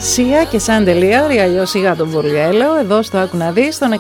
Σία και Σαντελίαρ, ή αλλιώς Σιγά τον Βουργέλο, εδώ στο Άκου να δεις, στον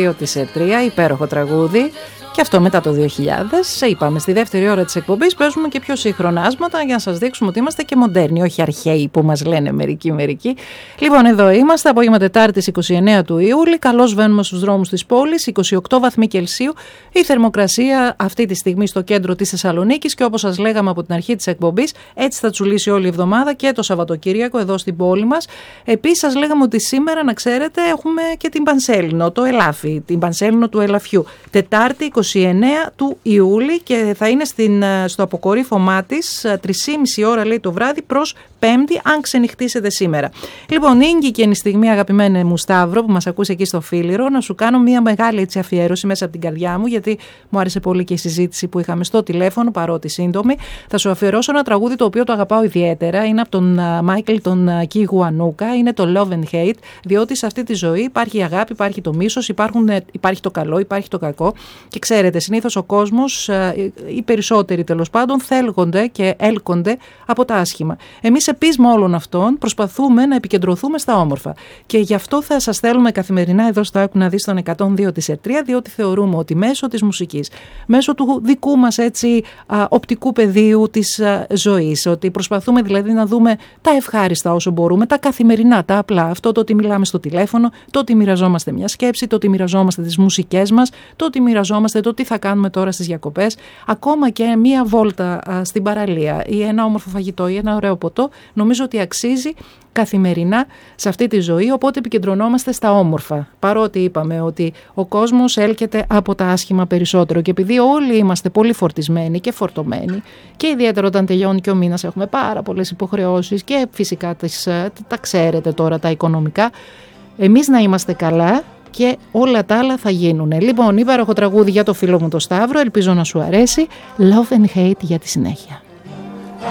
102,3, υπέροχο τραγούδι. Και αυτό μετά το 2000, είπαμε, στη δεύτερη ώρα της εκπομπής παίζουμε και πιο σύγχρονα άσματα για να σας δείξουμε ότι είμαστε και μοντέρνοι, όχι αρχαίοι που μας λένε μερικοί. Λοιπόν, εδώ είμαστε, απόγευμα Τετάρτης 29 του Ιούλη, καλώς βαίνουμε στους δρόμους της πόλης, 28 βαθμοί Κελσίου, η θερμοκρασία αυτή τη στιγμή στο κέντρο της Θεσσαλονίκης και όπως σας λέγαμε από την αρχή της εκπομπής, έτσι θα τσουλήσει όλη η εβδομάδα και το Σαββατοκύριακο εδώ στην πόλη μας. Επίσης σας λέγαμε ότι σήμερα, να ξέρετε, έχουμε και την Πανσέλινο, το ελάφι, την Πανσέλινο του ελαφιού. Τετάρτη 29 του Ιούλη και θα είναι στο αποκορύφωμά της 3,5 ώρα λέει το βράδυ προς Πέμπτη, αν ξενυχτήσετε σήμερα. Λοιπόν, ήγηκε η στιγμή, αγαπημένε μου Σταύρο, που μας ακούσε εκεί στο Φίλιρο, να σου κάνω μια μεγάλη έτσι αφιέρωση μέσα από την καρδιά μου, γιατί μου άρεσε πολύ και η συζήτηση που είχαμε στο τηλέφωνο, παρότι σύντομη. Θα σου αφιερώσω ένα τραγούδι το οποίο το αγαπάω ιδιαίτερα. Είναι από τον Μάικλ τον Κιγουανούκα, είναι το Love and Hate, διότι σε αυτή τη ζωή υπάρχει η αγάπη, υπάρχει το μίσος, υπάρχει το καλό, υπάρχει το κακό. Και ξέρετε, συνήθως ο κόσμος, οι περισσότεροι τέλος πάντων, θέλγονται και έλκονται από τα άσχημα. Εμείς σε πείσμα όλων αυτών προσπαθούμε να επικεντρωθούμε στα όμορφα. Και γι' αυτό θα σας θέλουμε καθημερινά εδώ στο Άκου να δεις τον 102,3, διότι θεωρούμε ότι μέσω της μουσικής, μέσω του δικού μας έτσι οπτικού πεδίου της ζωής, ότι προσπαθούμε δηλαδή να δούμε τα ευχάριστα όσο μπορούμε, τα καθημερινά, τα απλά. Αυτό το ότι μιλάμε στο τηλέφωνο, το ότι μοιραζόμαστε μια σκέψη, το ότι μοιραζόμαστε τις μουσικές μας, το ότι μοιραζόμαστε το τι θα κάνουμε τώρα στις διακοπές, ακόμα και μία βόλτα στην παραλία ή ένα όμορφο φαγητό ή ένα ωραίο ποτό, νομίζω ότι αξίζει καθημερινά σε αυτή τη ζωή, οπότε επικεντρωνόμαστε στα όμορφα. Παρότι είπαμε ότι ο κόσμος έλκεται από τα άσχημα περισσότερο και επειδή όλοι είμαστε πολύ φορτισμένοι και φορτωμένοι και ιδιαίτερα όταν τελειώνει και ο μήνας έχουμε πάρα πολλές υποχρεώσεις και φυσικά τα ξέρετε τώρα τα οικονομικά, εμείς να είμαστε καλά και όλα τα άλλα θα γίνουν. Λοιπόν, υπέροχο τραγούδι για το φίλο μου το Σταύρο, ελπίζω να σου αρέσει. Love and Hate για τη συνέχεια.